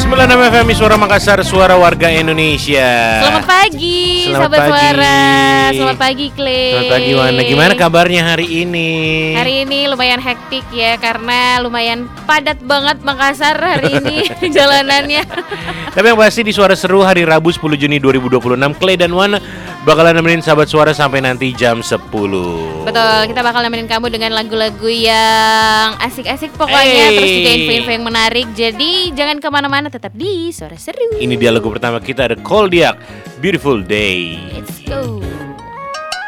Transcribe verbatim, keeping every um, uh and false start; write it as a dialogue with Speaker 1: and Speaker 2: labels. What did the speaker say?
Speaker 1: sembilan enam F M Suara Makassar, suara warga Indonesia.
Speaker 2: Selamat pagi,
Speaker 1: Selamat
Speaker 2: sahabat
Speaker 1: pagi.
Speaker 2: suara. Selamat pagi, Clay.
Speaker 1: Selamat pagi, Wana. Gimana kabarnya hari ini?
Speaker 2: Hari ini lumayan hektik ya, karena lumayan padat banget Makassar hari ini jalanannya.
Speaker 1: Tapi yang pasti di Suara Seru hari Rabu sepuluh Juni dua ribu dua puluh enam, Clay dan Wana bakalan nemenin sahabat suara sampai nanti jam sepuluh.
Speaker 2: Betul, kita bakal nemenin kamu dengan lagu-lagu yang asik-asik pokoknya.
Speaker 1: Hey.
Speaker 2: Terus juga info-info yang menarik. Jadi jangan kemana-mana, tetap di Suara Seru.
Speaker 1: Ini dia lagu pertama kita, ada Koldiak, Beautiful Day.
Speaker 2: Let's go.